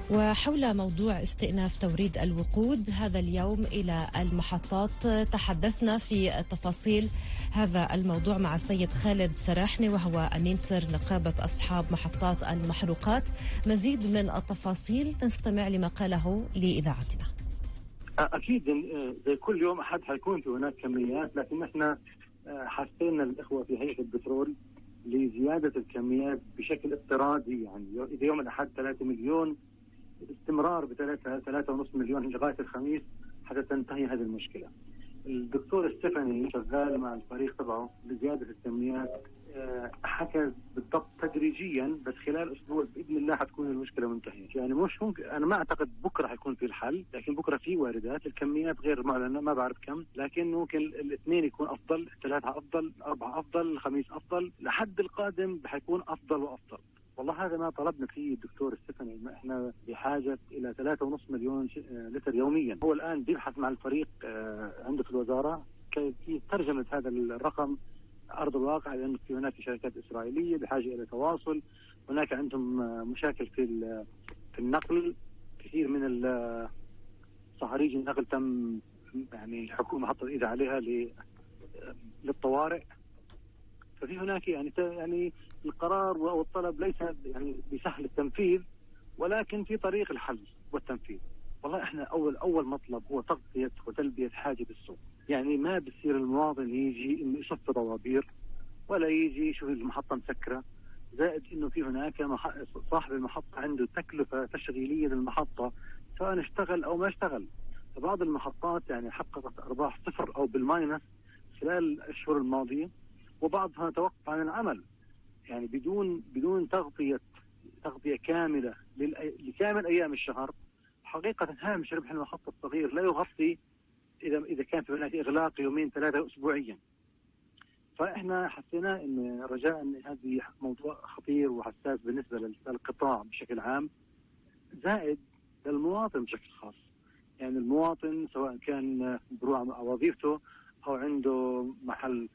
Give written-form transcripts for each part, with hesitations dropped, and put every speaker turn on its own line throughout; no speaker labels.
وحول موضوع استئناف توريد الوقود هذا اليوم إلى المحطات تحدثنا في تفاصيل هذا الموضوع مع السيد خالد سراحني وهو أمين سر نقابة أصحاب محطات المحروقات. مزيد من التفاصيل نستمع لما قاله لإذاعتنا.
أكيد زي كل يوم أحد حيكون في هناك كميات، لكن احنا حسينا الإخوة في هيئة البترول لزيادة الكميات بشكل اضطرادي. يعني إذا يوم الأحد 3 مليون، استمرار ب3.5 مليون لغاية الخميس حتى تنتهي هذه المشكلة. الدكتور ستيفاني شغال مع الفريق تبعه لزيادة الكميات، حكى بالضبط تدريجيا، بس خلال أسبوع بإذن الله حتكون المشكلة منتهية. يعني مش ممكن، أنا ما أعتقد بكرة حيكون في الحل، لكن بكرة في واردات، الكميات غير معلنة ما بعرف كم، لكن ممكن الاثنين يكون أفضل، 3 أفضل، 4 أفضل، الخميس أفضل، لحد القادم حيكون أفضل وأفضل. والله هذا ما طلبنا فيه الدكتور ستيفاني، احنا بحاجة إلى 3.5 مليون لتر يوميا. هو الآن بيبحث مع الفريق عنده في الوزارة كيف ترجمة هذا الرقم أرض الواقع، لأنه في هناك شركات إسرائيلية بحاجة إلى تواصل، هناك عندهم مشاكل في النقل. كثير من صهاريج النقل تم يعني الحكومة حطت إيدها عليها للطوارئ. ففي هناك يعني القرار والطلب ليس يعني بسهل التنفيذ، ولكن في طريق الحل والتنفيذ. والله احنا اول مطلب هو تغطية وتلبية حاجة السوق. يعني ما بصير المواطن يجي انه يشوف طوابير ولا يجي يشوف المحطة مسكرة، زائد انه في هناك صاحب المحطة عنده تكلفة تشغيلية للمحطة سواء اشتغل او ما اشتغل. فبعض المحطات يعني حققت ارباح صفر او بالماينس خلال الاشهر الماضية، وبعضها توقف عن العمل يعني بدون تغطية كاملة لكامل أيام الشهر. حقيقة هامش ربح المحطة الصغير لا يغطي إذا كان في هناك إغلاق 2-3 أسبوعيا. فإحنا حسينا إن رجاء إن هذه موضوع خطير وحساس بالنسبة للقطاع بشكل عام، زائد للمواطن بشكل خاص. يعني المواطن سواء كان بروح على وظيفته أو عنده محل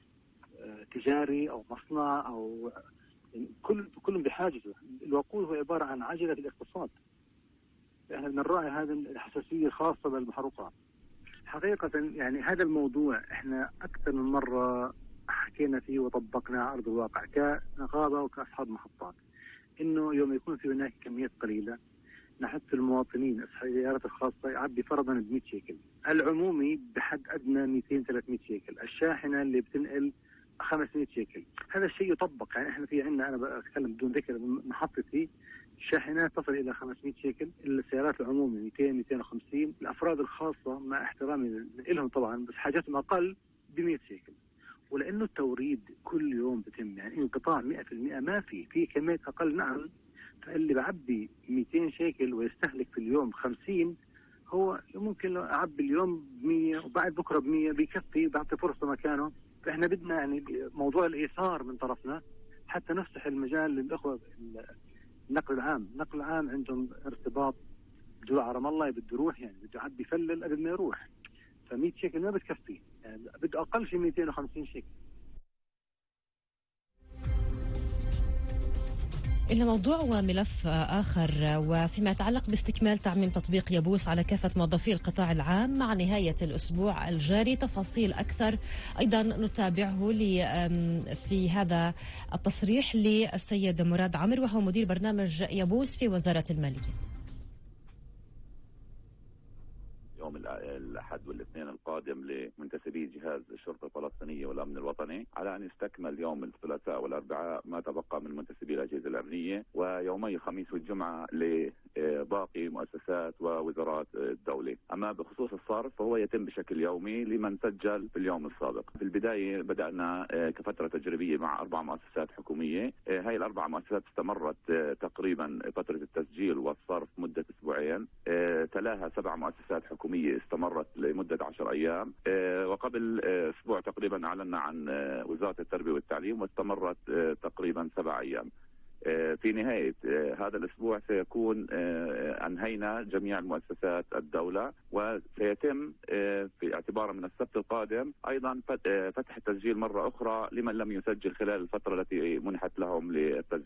تجاري أو مصنع أو يعني كل بحاجته. الوقود هو عبارة عن عجلة الاقتصاد. احنا بنراعي هذه الحساسية الخاصة بالمحروقات. حقيقة يعني هذا الموضوع احنا أكثر من مرة حكينا فيه وطبقناه على أرض الواقع كنقابة وكأصحاب محطات، إنه يوم يكون في هناك كميات قليلة نحث المواطنين أصحاب السيارات الخاصة يعبي فرضا ب100 شيكل، العمومي بحد أدنى 200-300 شيكل، الشاحنة اللي بتنقل 500 شيكل. هذا الشيء يطبق. يعني احنا في عندنا، انا بتكلم بدون ذكر محطتي، الشاحنات تصل الى 500 شيكل، السيارات العمومي 200-250، الافراد الخاصه مع احترامي لهم طبعا بس حاجتهم اقل ب100 شيكل. ولانه التوريد كل يوم بتم يعني انقطاع 100%، ما في كميه اقل. نعم، فاللي بعبي 200 شيكل ويستهلك في اليوم 50، هو ممكن لو اعبي اليوم ب100 وبعد بكره ب100 بيكفي، بعطي فرصه مكانه. فاحنا بدنا يعني موضوع الايثار من طرفنا حتى نفتح المجال للاخوه. النقل العام عندهم ارتباط، بده على رام الله بده يروح، يعني بده يعبي يفلل قبل ما يروح. ف100 شيكل ما بتكفي، يعني بده اقل شيء 250 شيكل.
إلى موضوع وملف آخر، وفيما يتعلق باستكمال تعميم تطبيق يبوس على كافة موظفي القطاع العام مع نهاية الأسبوع الجاري. تفاصيل أكثر أيضا نتابعه في هذا التصريح للسيد مراد عمر وهو مدير برنامج يبوس في وزارة المالية.
يوم الأحد والاثنين القادم لمنتسبي جهاز الشرطة الفلسطينية والأمن الوطني على أن يستكمل يوم الثلاثاء والأربعاء ما تبقى من منتسبي الأجهزة الأمنية، ويومي الخميس والجمعة لباقي مؤسسات ووزارات الدولة. أما بخصوص الصرف فهو يتم بشكل يومي لمن سجل في اليوم السابق. في البداية بدأنا كفترة تجريبية مع 4 مؤسسات حكومية. هاي ال4 مؤسسات استمرت تقريبا فترة التسجيل والصرف مدة أسبوعين. تلاها 7 مؤسسات حكومية استمرت لمدة 10 أيام. وقبل أسبوع تقريبا أعلنا عن وزارة التربية والتعليم واستمرت تقريبا 7 أيام. في نهاية هذا الأسبوع سيكون أنهينا جميع المؤسسات الدولة، وسيتم في اعتبار من السبت القادم أيضا فتح التسجيل مرة أخرى لمن لم يسجل خلال الفترة التي منحت لهم للتسجيل.